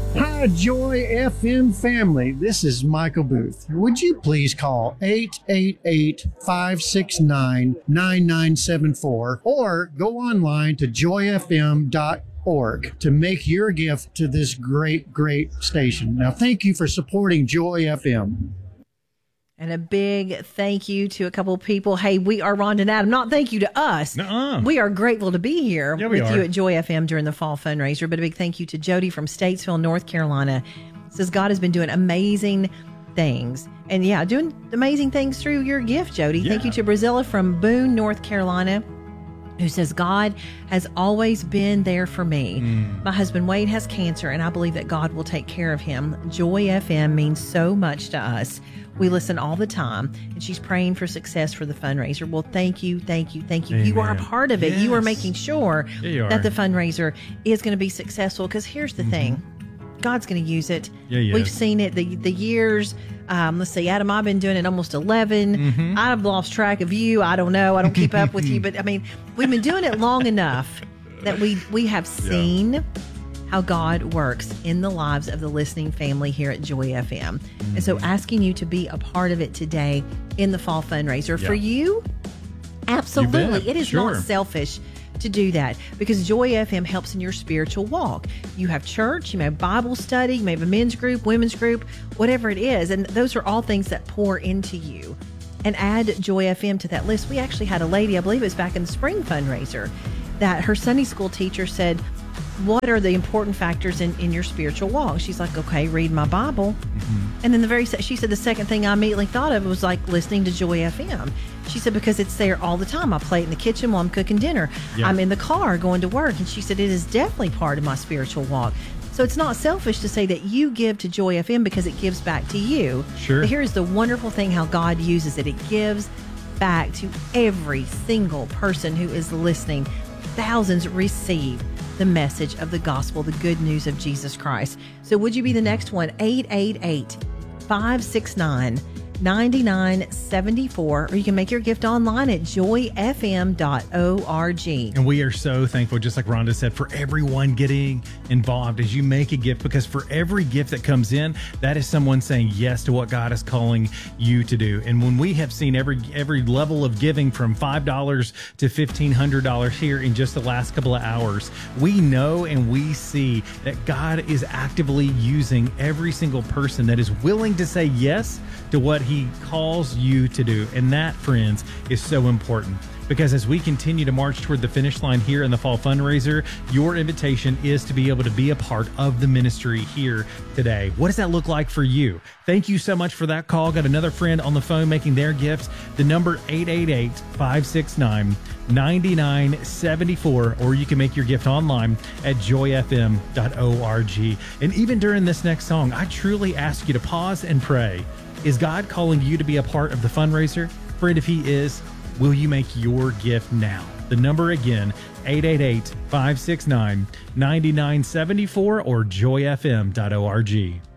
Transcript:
Hi, Joy FM family. This is Michael Booth. Would you please call 888-569-9974 or go online to joyfm.org to make your gift to this great, great station. Now, thank you for supporting Joy FM. And a big thank you to a couple of people. Hey, we are Rhonda and Adam. Not thank you to us. Nuh-uh. We are grateful to be here with are. you at Joy FM during the fall fundraiser. But a big thank you to Jody from Statesville, North Carolina. Says God has been doing amazing things. And yeah, doing amazing things through your gift, Jody. Yeah. Thank you to Brazilla from Boone, North Carolina, who says, God has always been there for me. My husband Wade has cancer, and I believe that God will take care of him. Joy FM means so much to us. We listen all the time, and she's praying for success for the fundraiser. Well, thank you, thank you, thank you. Amen. You are a part of it. You are Yes. making sure Yeah, you that are. the fundraiser is going to be successful, because here's the thing. God's going to use it. Yeah, he We've is. seen it the years. Let's see, Adam, I've been doing it almost 11. I've lost track of you. I don't know. I don't keep up with you. But I mean, we've been doing it long enough that we have seen how God works in the lives of the listening family here at Joy FM. And so asking you to be a part of it today in the fall fundraiser. Yeah. For you, absolutely. bet. It is Sure. not selfish to do that, because Joy FM helps in your spiritual walk. You have church, you may have Bible study, you may have a men's group, women's group, whatever it is. And those are all things that pour into you. And add Joy FM to that list. We actually had a lady, I believe it was back in the spring fundraiser, that her Sunday school teacher said, what are the important factors in your spiritual walk? She's like, okay, read my Bible. And then she said the second thing I immediately thought of was like listening to Joy FM. She said, because it's there all the time. I play it in the kitchen while I'm cooking dinner. Yeah. I'm in the car going to work. And she said, it is definitely part of my spiritual walk. So it's not selfish to say that you give to Joy FM because it gives back to you. Sure. But here is the wonderful thing how God uses it. It gives back to every single person who is listening. Thousands receive the message of the gospel, the good news of Jesus Christ. So would you be the next one? 888-569-9974, or you can make your gift online at joyfm.org. And we are so thankful, just like Rhonda said, for everyone getting involved as you make a gift, because for every gift that comes in, that is someone saying yes to what God is calling you to do. And when we have seen every level of giving from $5 to $1,500 here in just the last couple of hours, we know and we see that God is actively using every single person that is willing to say yes to what he calls you to do. And that, friends, is so important. Because as we continue to march toward the finish line here in the fall fundraiser, your invitation is to be able to be a part of the ministry here today. What does that look like for you? Thank you so much for that call. Got another friend on the phone making their gifts. The number 888-569-9974, or you can make your gift online at joyfm.org. And even during this next song, I truly ask you to pause and pray. Is God calling you to be a part of the fundraiser? Friend, if he is, will you make your gift now? The number again, 888-569-9974 or joyfm.org.